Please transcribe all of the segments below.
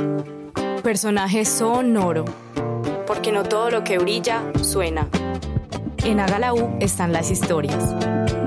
Personaje sonoro, porque no todo lo que brilla suena. En Haga la U están las historias.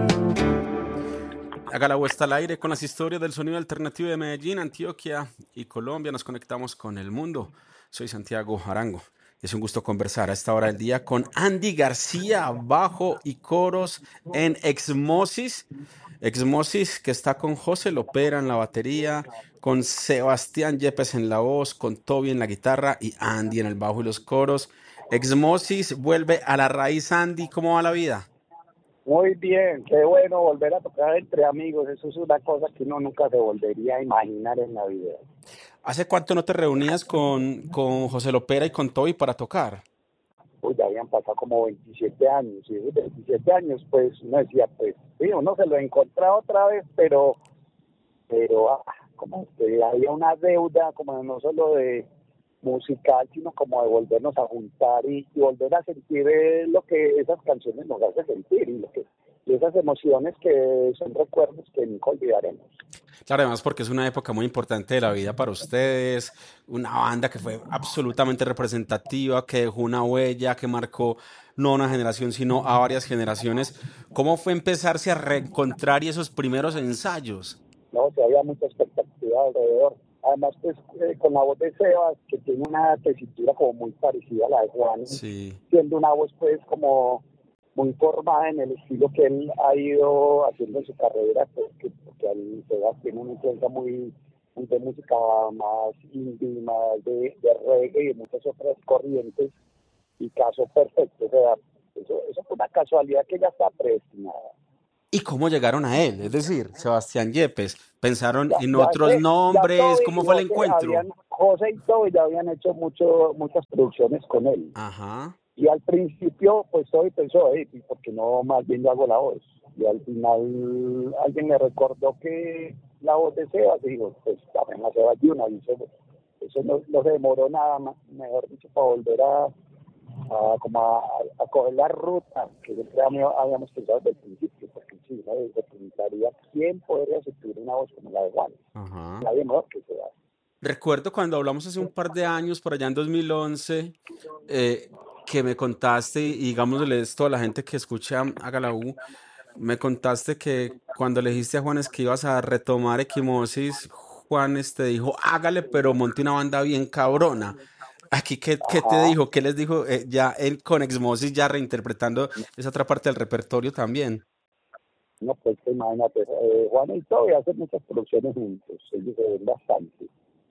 Haga la U está al aire con las historias del sonido alternativo de Medellín, Antioquia y Colombia. Nos conectamos con el mundo. Soy Santiago Arango. Es un gusto conversar a esta hora del día con Andy García, bajo y coros en Exmosis. Exmosis, que está con José Lopera en la batería, con Sebastián Yepes en la voz, con Toby en la guitarra y Andy en el bajo y los coros. Exmosis vuelve a la raíz. Andy, ¿cómo va la vida? Muy bien, qué bueno volver a tocar entre amigos. Eso es una cosa que uno nunca se volvería a imaginar en la vida. ¿Hace cuánto no te reunías con José Lopera y con Toby para tocar? Pues ya habían pasado como 27 años. Y esos 27 años, pues uno decía, pues sí, uno se lo encontraba otra vez, pero como que había una deuda, como no solo de musical, sino como de volvernos a juntar y volver a sentir lo que esas canciones nos hacen sentir y esas emociones que son recuerdos que nunca olvidaremos. Claro, además porque es una época muy importante de la vida para ustedes, una banda que fue absolutamente representativa, que dejó una huella, que marcó no a una generación, sino a varias generaciones. ¿Cómo fue empezarse a reencontrar y esos primeros ensayos? No, o sea, había mucha expectativa alrededor. Además, pues, con la voz de Sebas, que tiene una tesitura como muy parecida a la de Juan, Sí. siendo una voz, pues, como muy formada en el estilo que él ha ido haciendo en su carrera, pues, porque Sebas tiene una influencia muy de música más indie, más de reggae y de muchas otras corrientes, y caso perfecto. O sea, eso fue una casualidad que ya está predestinada. ¿Y cómo llegaron a él? Es decir, Sebastián Yepes, ¿pensaron Ya, en ya, otros ya nombres? Toby ¿Cómo y fue el encuentro? José y Toby ya habían hecho muchas producciones con él. Ajá. Y al principio, pues Toby pensó, ¿por qué no más bien yo hago la voz? Y al final alguien me recordó que la voz de Sebas, y dijo, pues también la Sebas y una, y eso no se demoró nada más, mejor dicho, para volver a coger la ruta que siempre habíamos pensado desde el principio, porque sí, ¿no? Se preguntaría quién podría sustituir una voz como la de Juan. Ajá. Nadie mejor que Sebas. Recuerdo cuando hablamos hace un par de años, por allá en 2011, que me contaste, y digámosle esto a la gente que escucha Haga la U, me contaste que cuando le dijiste a Juanes que ibas a retomar Equimosis, Juanes te dijo, hágale, pero monte una banda bien cabrona. Aquí, ¿qué te Ajá. dijo? ¿Qué les dijo ya él con Exmosis, ya reinterpretando esa otra parte del repertorio también? No, pues imagínate, Juan y Toby hacen muchas producciones juntos, ellos se ven bastante.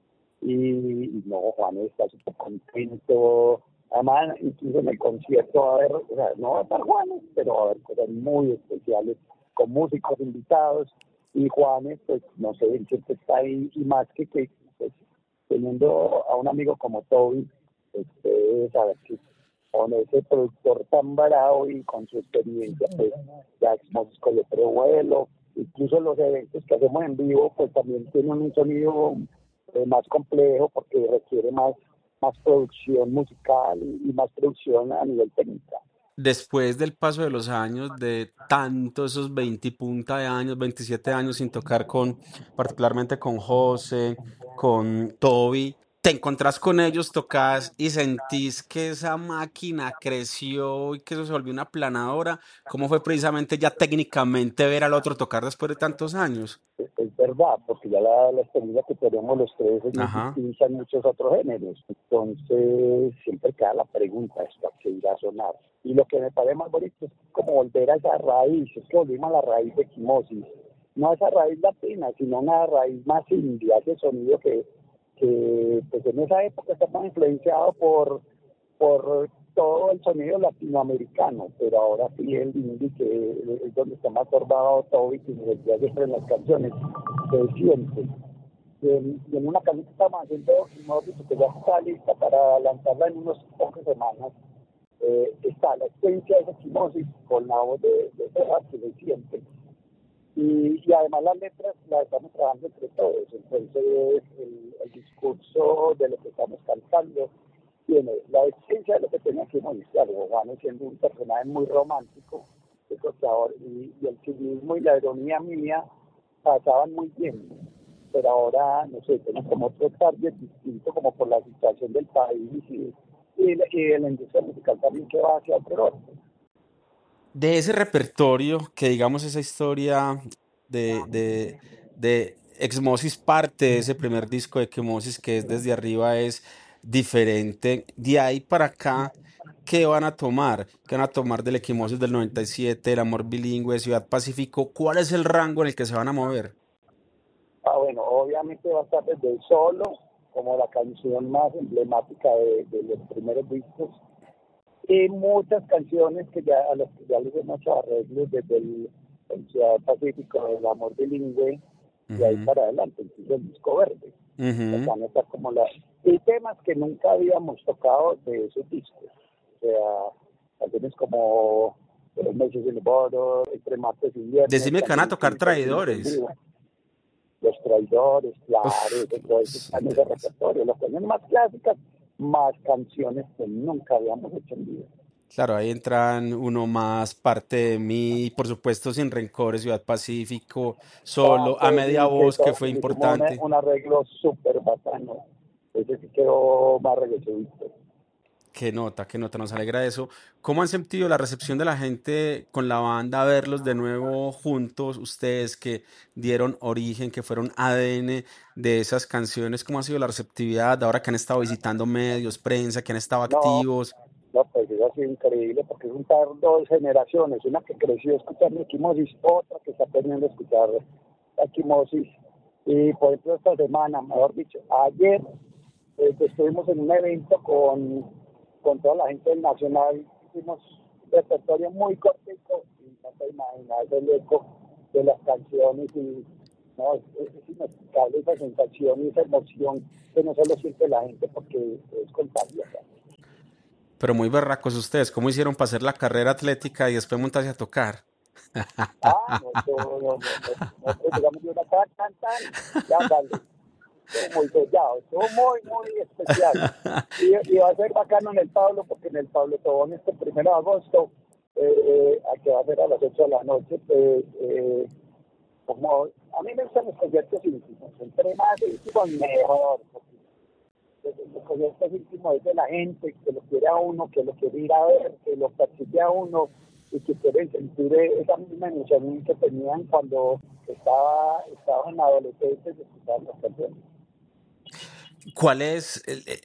Y no, Juan está súper contento. Además, incluso en el concierto va a haber, o sea, no va a estar Juan, pero va a haber cosas muy especiales con músicos invitados. Y Juanes, pues no sé, él siempre está ahí, y más que pues, teniendo a un amigo como Toby, pues saber que con ese productor tan bravo y con su experiencia, pues ya hemos con el vuelo, incluso los eventos que hacemos en vivo, pues también tienen un sonido más complejo porque requiere más producción musical y más producción a nivel técnica. Después del paso de los años, de tantos esos 20 y punta de años, 27 años sin tocar particularmente con José, con Toby, te encontrás con ellos, tocas y sentís que esa máquina creció y que eso se volvió una planadora. ¿Cómo fue precisamente ya técnicamente ver al otro tocar después de tantos años? Es verdad, porque ya la experiencia que tenemos los tres es muy Ajá. distinta en muchos otros géneros. Entonces, siempre queda la pregunta, ¿esto a qué irá a sonar? Y lo que me parece más bonito es como volver a esa raíz, es que volvimos a la raíz de Equimosis. No a esa raíz latina, sino una raíz más india, ese sonido que pues en esa época estaba influenciado por todo el sonido latinoamericano, pero ahora sí el indie, que es donde está más formado Toby, que se decía siempre en las canciones, se siente. Y en una canción que estamos haciendo, que ya está lista para lanzarla en unas pocas semanas, está la esencia de esa Equimosis con la voz de Sebas, que se siente. Y además las letras las estamos trabajando entre todos, entonces el discurso de lo que estamos cantando tiene la esencia de lo que tenía que mostrar. Juan siendo un personaje muy romántico, y el cinismo y la ironía mía pasaban muy bien. pero ahora, no sé, tenemos como otro target distinto, como por la situación del país y de la industria musical también que va hacia otro lado. De ese repertorio, que digamos esa historia de Exmosis, parte de ese primer disco de Equimosis, que es Desde Arriba, es diferente. De ahí para acá, ¿qué van a tomar? ¿Qué van a tomar del Equimosis del 97, El Amor Bilingüe, Ciudad Pacífico? ¿Cuál es el rango en el que se van a mover? Bueno, obviamente va a estar desde el solo, como la canción más emblemática de los primeros discos, y muchas canciones que ya, a las que ya les hemos hecho arreglos desde el Ciudad Pacífico, El Amor Bilingüe, y ahí Ujú, para adelante, incluso el disco verde. ujú. Van a estar como y temas que nunca habíamos tocado de esos discos. O sea, canciones como Meses in the Border, Entre Martes y Viernes, Decime que van a canciones que tocar nunca hicimos en Traidores. vivo. Los Traidores, claro, Uf, eso, todo eso esos está en ese temas. repertorio. Las canciones más clásicas, más canciones que nunca habíamos hecho en vivo. Claro, ahí entran uno más, Parte de mí, por supuesto, Sin Rencores, Ciudad Pacífico, Solo, A Parte de Media mí, que Voz, que todo, fue le hicimos importante. un arreglo súper bacano. Ese sí quedó más reggaetonista. Qué nota, nos alegra eso. ¿Cómo han sentido la recepción de la gente con la banda, verlos de nuevo juntos, ustedes que dieron origen, que fueron ADN de esas canciones? ¿Cómo ha sido la receptividad ahora que han estado visitando medios, prensa, que han estado No, activos? no, pues eso ha sido increíble porque juntar dos generaciones, una que creció escuchando Equimosis, otra que está aprendiendo a escuchar Equimosis. Y por ejemplo esta semana, mejor dicho, ayer estuvimos en un evento con toda la gente del Nacional, hicimos un repertorio muy cortico y no te imaginas el eco de las canciones y no, es inexplicable esa sensación y esa emoción que no solo siente la gente porque es contagiosa. Pero muy berracos ustedes, ¿cómo hicieron para hacer la carrera atlética y después montarse a tocar? Nosotros llegamos de una ya dale, estuvo muy sellado, estuvo muy, muy especial. Y va a ser bacano en el Pablo, porque en el Pablo Tobón este 1 de agosto, que va a ser a las 8 de la noche, pues, como a mí me gustan los conciertos íntimos, entre más íntimos mejor, porque los conciertos íntimos es de la gente, que lo quiere a uno, que lo quiere ir a ver, que lo persigue a uno y que quiere sentir esa misma emoción que tenían cuando estaban adolescentes y escuchaban las canciones. ¿Cuál es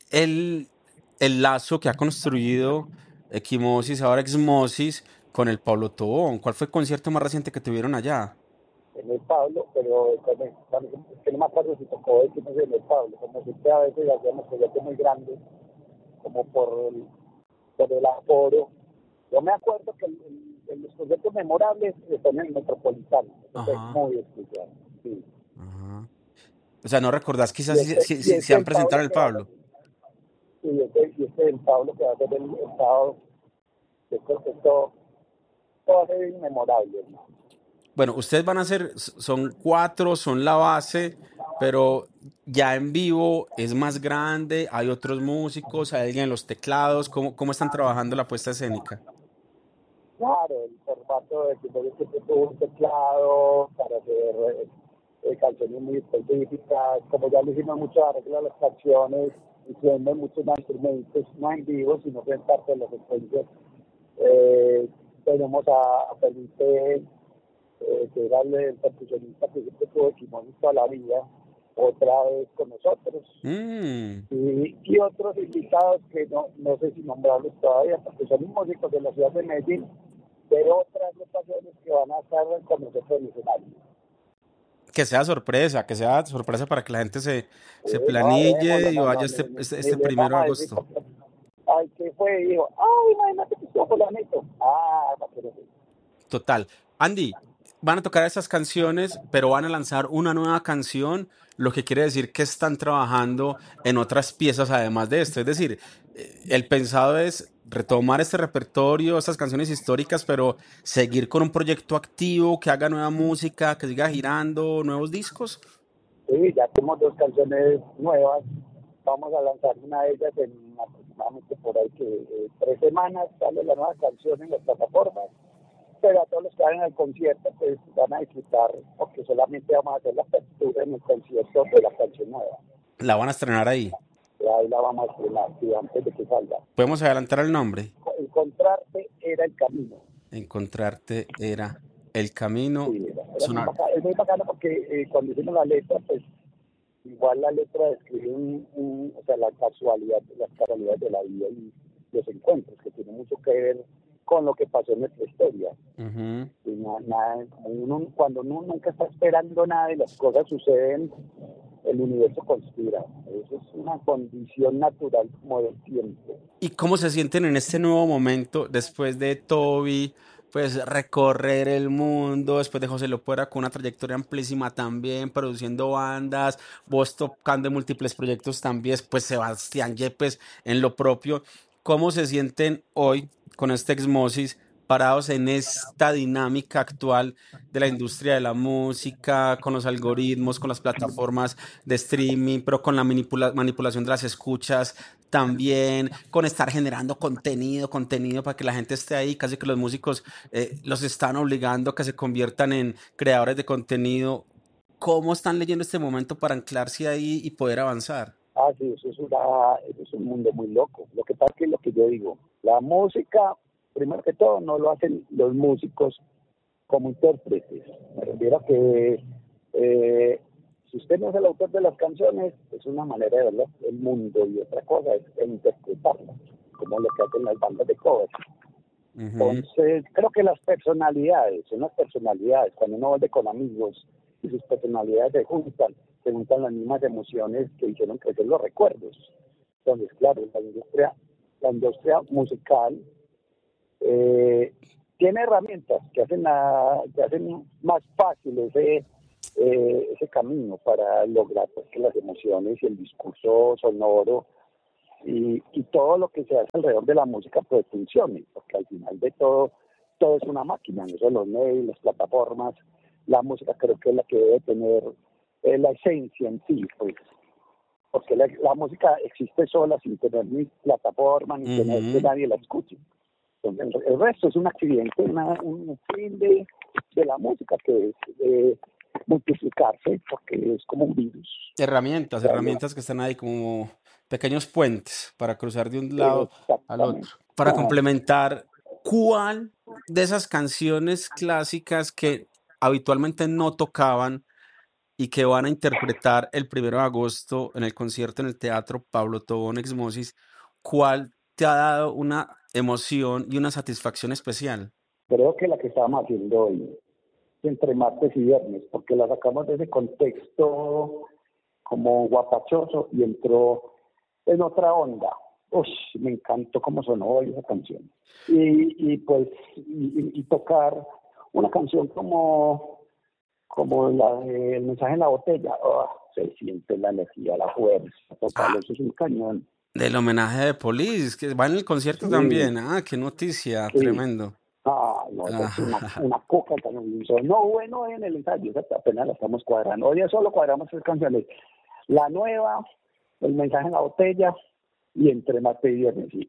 el lazo que ha construido Equimosis, ahora Exmosis, con el Pablo Tobón? ¿Cuál fue el concierto más reciente que tuvieron allá? En el Pablo, pero es que no me acuerdo si tocó no sé, en el Pablo, como siempre a veces hacíamos proyectos muy grandes, como por el aforo. Yo me acuerdo que los conciertos memorables están en el Metropolitano, eso fue Ajá, muy especial. Sí. ajá. O sea, ¿no recordás quizás Y si este han del presentado Pablo en el que va a ser, Pablo? y este del Pablo que va a ser el sábado, esto va a ser inmemorable, ¿no? Bueno, ustedes van a ser, son cuatro, son la base, pero ya en vivo es más grande, hay otros músicos, hay alguien en los teclados, ¿cómo están trabajando la puesta escénica? Claro, el formato de que yo siempre tuvo un teclado para hacer canciones muy específicas, como ya le hicimos mucho arreglo a las canciones, incluyendo muchos más instrumentos, no en vivo, sino que en parte de las secuencias. Eh, tenemos a Felipe, que era el percusionista que siempre tuvo Equimosis toda la vida, otra vez con nosotros. Mm. Y otros invitados que no sé si nombrarlos todavía, porque son músicos de la ciudad de Medellín, de otras agrupaciones que van a estar con nosotros en el escenario. Que sea sorpresa para que la gente se No, planille haremos, y vaya este ni les primero de vamos a decir, agosto. porque al que fue y dijo, ay, imagínate que estuvo fulanito. Para que no sé. Total. Andy, van a tocar esas canciones, pero van a lanzar una nueva canción, lo que quiere decir que están trabajando en otras piezas además de esto. Es decir, el pensado es retomar este repertorio, estas canciones históricas, pero seguir con un proyecto activo que haga nueva música, que siga girando, nuevos discos. Sí, ya tenemos 2 canciones nuevas. Vamos a lanzar una de ellas en aproximadamente por ahí que 3 semanas. Sale la nueva canción en las plataformas. pero a todos los que vayan al concierto pues van a disfrutar porque solamente vamos a hacer la apertura en el concierto de la canción nueva. La van a estrenar ahí. Y ahí la vamos a estrenar, sí, antes de que salga. ¿Podemos adelantar el nombre? Encontrarte era el camino. Encontrarte era el camino. Sí, es muy bacano porque cuando hicimos la letra, pues igual la letra describe o sea, las casualidades de la vida y los encuentros, que tienen mucho que ver con lo que pasó en nuestra historia. Uh-huh. Y cuando uno nunca está esperando nada y las cosas suceden, el universo conspira. Eso es una condición natural como del tiempo. ¿Y cómo se sienten en este nuevo momento después de Toby, pues recorrer el mundo, después de José Lopera con una trayectoria amplísima también, produciendo bandas, vos tocando en múltiples proyectos también, pues Sebastián Yepes en lo propio? ¿Cómo se sienten hoy con este Exmosis parados en esta dinámica actual de la industria de la música, con los algoritmos, con las plataformas de streaming, pero con la manipulación de las escuchas también, con estar generando contenido para que la gente esté ahí? Casi que los músicos los están obligando a que se conviertan en creadores de contenido. ¿Cómo están leyendo este momento para anclarse ahí y poder avanzar? Sí, eso es un mundo muy loco. Lo que pasa es que lo que yo digo, la música, primero que todo, no lo hacen los músicos como intérpretes. Me refiero a que si usted no es el autor de las canciones, es una manera de ver el mundo, y otra cosa es interpretarlas, como lo que hacen las bandas de covers. Uh-huh. Entonces, creo que las personalidades, son las personalidades, cuando uno vuelve con amigos y sus personalidades se juntan las mismas emociones que hicieron crecer los recuerdos. Entonces, claro, la industria musical tiene herramientas que hacen más fácil ese camino para lograr pues, que las emociones y el discurso sonoro y todo lo que se hace alrededor de la música pues funcione, porque al final de todo es una máquina, no son los medios, las plataformas. La música creo que es la que debe tener la esencia en sí, pues, porque la música existe sola sin tener ni plataforma, ni tener que nadie la escuche. Entonces, el resto es un accidente, un fin de la música que es multiplicarse, porque es como un virus. Herramientas que están ahí como pequeños puentes para cruzar de un lado al otro. Para complementar, ¿cuál de esas canciones clásicas que habitualmente no tocaban y que van a interpretar el 1 de agosto en el concierto en el Teatro Pablo Tobón Exmosis, cuál te ha dado una emoción y una satisfacción especial? Creo que la que estábamos haciendo hoy, entre martes y viernes, porque la sacamos de ese contexto como guapachoso y entró en otra onda. Me encantó cómo sonó hoy esa canción. Y tocar una canción como la de El mensaje en la botella, se siente la energía, la fuerza, total, eso es un cañón. Del homenaje de Police, que va en el concierto también. Qué noticia, tremendo. No, es una coca también. No, bueno, en el ensayo, apenas la estamos cuadrando. Hoy solo cuadramos 3 canciones. La nueva, El mensaje en la botella, y entre martes y viernes. Y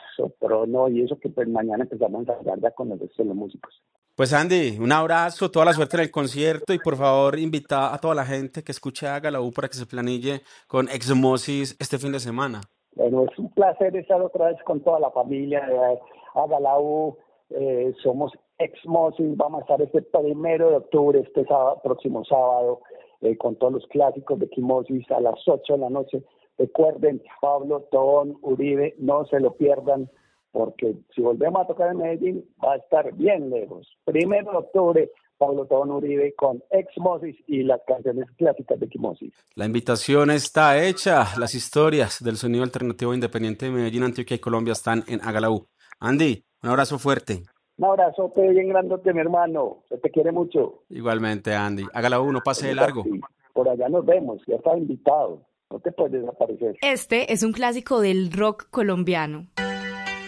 y eso que pues mañana empezamos a ensayar ya con el resto de los músicos. Pues Andy, un abrazo, toda la suerte en el concierto y por favor invita a toda la gente que escuche Hágala U para que se planille con Exmosis este fin de semana. Bueno, es un placer estar otra vez con toda la familia de Hágala U. Somos Exmosis, vamos a estar este 1 de octubre, próximo sábado, con todos los clásicos de Exmosis a las 8 de la noche. Recuerden, Pablo Tobón Uribe, no se lo pierdan, porque si volvemos a tocar en Medellín va a estar bien lejos. 1 de octubre, Pablo Tobón Uribe con Exmosis y las canciones clásicas de Exmosis. La invitación está hecha. Las historias del sonido alternativo independiente de Medellín, Antioquia y Colombia están en Hágala U. Andy, un abrazo fuerte. Un abrazote bien grandote, mi hermano. Se te quiere mucho. Igualmente, Andy. Hágala U, no pase de largo. Sí. Por allá nos vemos, ya estás invitado. No te puedes desaparecer. Este es un clásico del rock colombiano.